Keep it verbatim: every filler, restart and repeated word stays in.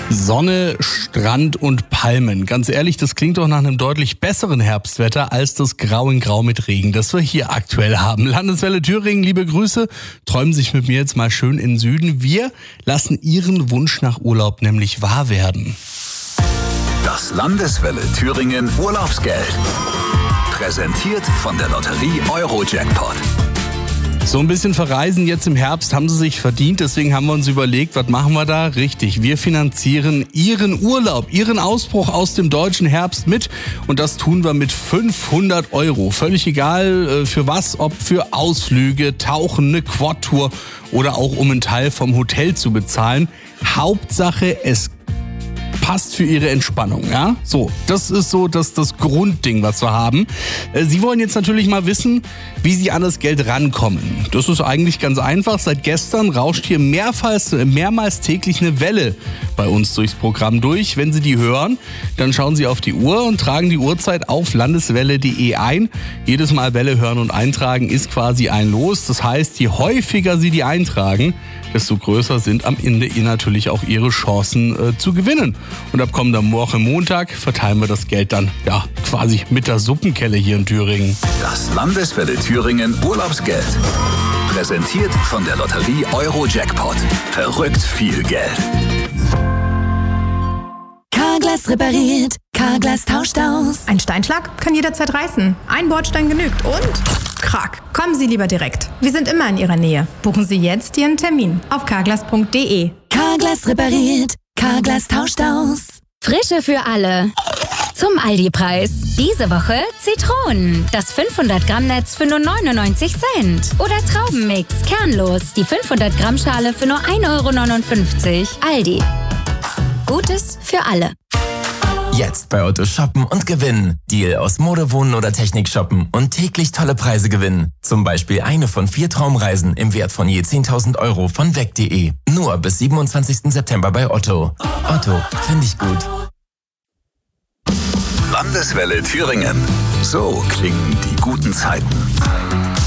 Sonne, Strand und Palmen. Ganz ehrlich, das klingt doch nach einem deutlich besseren Herbstwetter als das Grau in Grau mit Regen, das wir hier aktuell haben. Landeswelle Thüringen, liebe Grüße, träumen sich mit mir jetzt mal schön in den Süden. Wir lassen Ihren Wunsch nach Urlaub nämlich wahr werden. Das Landeswelle Thüringen Urlaubsgeld. Präsentiert von der Lotterie Euro-Jackpot. So ein bisschen verreisen jetzt im Herbst haben Sie sich verdient, deswegen haben wir uns überlegt, was machen wir da? Richtig, wir finanzieren Ihren Urlaub, Ihren Ausbruch aus dem deutschen Herbst mit und das tun wir mit fünfhundert Euro. Völlig egal für was, ob für Ausflüge, Tauchen, eine Quad-Tour oder auch um einen Teil vom Hotel zu bezahlen. Hauptsache, es passt für Ihre Entspannung, ja? So, das ist so das, das Grundding, was wir haben. Sie wollen jetzt natürlich mal wissen, wie Sie an das Geld rankommen. Das ist eigentlich ganz einfach. Seit gestern rauscht hier mehrmals, mehrmals täglich eine Welle bei uns durchs Programm durch. Wenn Sie die hören, dann schauen Sie auf die Uhr und tragen die Uhrzeit auf landeswelle punkt de ein. Jedes Mal Welle hören und eintragen ist quasi ein Los. Das heißt, je häufiger Sie die eintragen, desto größer sind am Ende natürlich auch Ihre Chancen äh, zu gewinnen. Und ab kommender Woche Montag verteilen wir das Geld dann ja quasi mit der Suppenkelle hier in Thüringen. Das Landeswelle Thüringen Urlaubsgeld. Präsentiert von der Lotterie Euro-Jackpot. Verrückt viel Geld. Carglass repariert, Carglass tauscht aus. Ein Steinschlag kann jederzeit reißen. Ein Bordstein genügt und krack. Kommen Sie lieber direkt. Wir sind immer in Ihrer Nähe. Buchen Sie jetzt Ihren Termin auf carglass punkt de. Carglass repariert, Carglass tauscht aus. Frische für alle. Zum Aldi-Preis. Diese Woche Zitronen. Das fünfhundert Gramm Netz für nur neunundneunzig Cent. Oder Traubenmix, kernlos. Die fünfhundert Gramm Schale für nur ein Euro neunundfünfzig. Aldi. Gutes für alle. Jetzt bei Otto shoppen und gewinnen. Deal aus Mode, Wohnen oder Technik shoppen und täglich tolle Preise gewinnen. Zum Beispiel eine von vier Traumreisen im Wert von je zehntausend Euro von weg punkt de. Nur bis siebenundzwanzigsten September bei Otto. Otto, finde ich gut. Landeswelle Thüringen. So klingen die guten Zeiten.